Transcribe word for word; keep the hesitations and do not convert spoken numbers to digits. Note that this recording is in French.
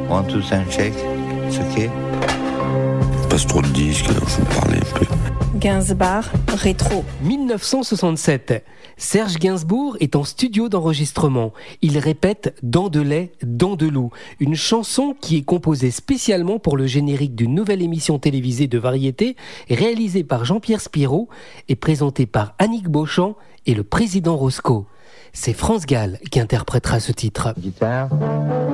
One, two, sound check. It's okay. Passe trop de disques, alors faut parler un peu. Gainsbourg, rétro. dix-neuf cent soixante-sept. Serge Gainsbourg est en studio d'enregistrement. Il répète « Dents de lait, dents de loup », une chanson qui est composée spécialement pour le générique d'une nouvelle émission télévisée de variété réalisée par Jean-Pierre Spiraud et présentée par Annick Beauchamp et le président Roscoe. C'est France Gall qui interprétera ce titre. Guitare.